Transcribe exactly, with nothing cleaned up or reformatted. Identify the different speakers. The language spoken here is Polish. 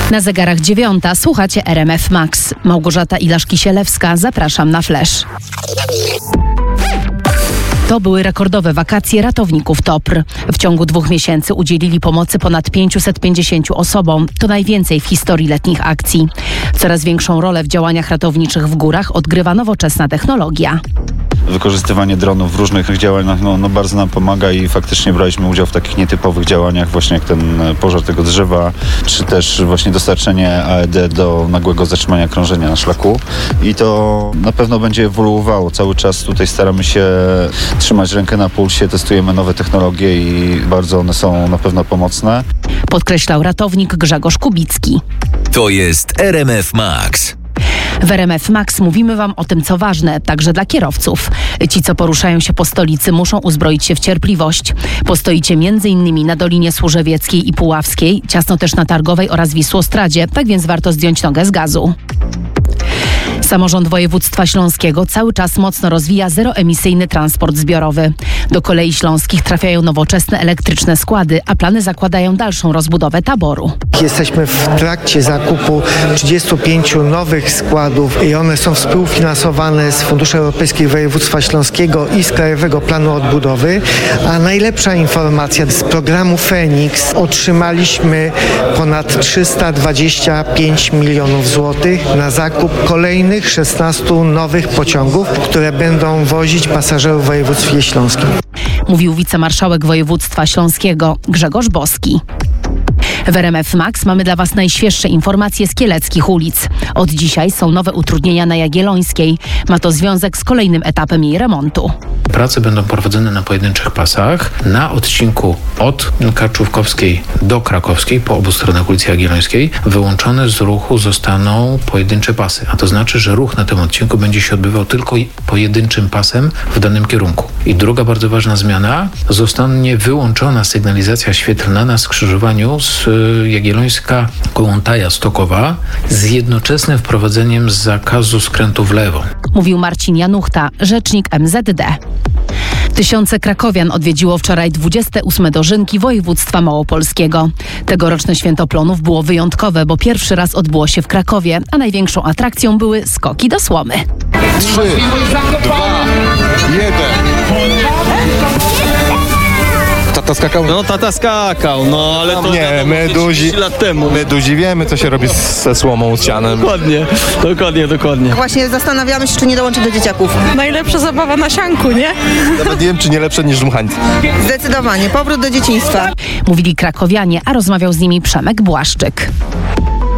Speaker 1: Na zegarach dziewiąta, słuchacie R M F Max. Małgorzata Ilaszki-Sielewska, zapraszam na Flash. To były rekordowe wakacje ratowników T O P R. W ciągu dwóch miesięcy udzielili pomocy ponad pięciuset pięćdziesięciu osobom. To najwięcej w historii letnich akcji. Coraz większą rolę w działaniach ratowniczych w górach odgrywa nowoczesna technologia.
Speaker 2: Wykorzystywanie dronów w różnych działaniach no, no bardzo nam pomaga i faktycznie braliśmy udział w takich nietypowych działaniach, właśnie jak ten pożar tego drzewa, czy też właśnie dostarczenie A E D do nagłego zatrzymania krążenia na szlaku. I to na pewno będzie ewoluowało. Cały czas tutaj staramy się trzymać rękę na pulsie, testujemy nowe technologie i bardzo one są na pewno pomocne.
Speaker 1: Podkreślał ratownik Grzegorz Kubicki.
Speaker 3: To jest R M F Max.
Speaker 1: W R M F Max mówimy Wam o tym, co ważne, także dla kierowców. Ci, co poruszają się po stolicy, muszą uzbroić się w cierpliwość. Postoicie między innymi na Dolinie Służewieckiej i Puławskiej, ciasno też na Targowej oraz Wisłostradzie, tak więc warto zdjąć nogę z gazu. Samorząd województwa śląskiego cały czas mocno rozwija zeroemisyjny transport zbiorowy. Do Kolei Śląskich trafiają nowoczesne elektryczne składy, a plany zakładają dalszą rozbudowę taboru.
Speaker 4: Jesteśmy w trakcie zakupu trzydziestu pięciu nowych składów i one są współfinansowane z Funduszy Europejskich Województwa Śląskiego i z Krajowego Planu Odbudowy. A najlepsza informacja z programu Feniks otrzymaliśmy ponad trzysta dwadzieścia pięć milionów złotych na zakup kolejnych szesnastu nowych pociągów, które będą wozić pasażerów w województwie śląskim.
Speaker 1: Mówił wicemarszałek województwa śląskiego Grzegorz Boski. W R M F Max mamy dla Was najświeższe informacje z kieleckich ulic. Od dzisiaj są nowe utrudnienia na Jagiellońskiej. Ma to związek z kolejnym etapem jej remontu.
Speaker 5: Prace będą prowadzone na pojedynczych pasach. Na odcinku od Karczówkowskiej do Krakowskiej po obu stronach ulicy Jagiellońskiej wyłączone z ruchu zostaną pojedyncze pasy. A to znaczy, że ruch na tym odcinku będzie się odbywał tylko pojedynczym pasem w danym kierunku. I druga bardzo ważna zmiana, zostanie wyłączona sygnalizacja świetlna na skrzyżowaniu z Jagiellońska Kołątaja Stokowa z jednoczesnym wprowadzeniem zakazu skrętu w lewo.
Speaker 1: Mówił Marcin Januchta, rzecznik M Z D. Tysiące krakowian odwiedziło wczoraj dwudzieste ósme dożynki województwa małopolskiego. Tegoroczne Święto Plonów było wyjątkowe, bo pierwszy raz odbyło się w Krakowie, a największą atrakcją były skoki do słomy.
Speaker 6: Trzy, dwa, jeden. Tata skakał?
Speaker 7: No tata skakał, no ale to
Speaker 6: nie, my duzi,
Speaker 7: lat temu.
Speaker 6: My duzi wiemy, co się robi ze słomą, z sianem.
Speaker 7: Dokładnie, dokładnie, dokładnie.
Speaker 8: Właśnie zastanawiamy się, czy nie dołączyć do dzieciaków.
Speaker 9: Najlepsza zabawa na sianku, nie?
Speaker 6: Nawet nie wiem, czy nie lepsze niż dmuchańcy.
Speaker 8: Zdecydowanie, powrót do dzieciństwa.
Speaker 1: Mówili krakowianie, a rozmawiał z nimi Przemek Błaszczyk.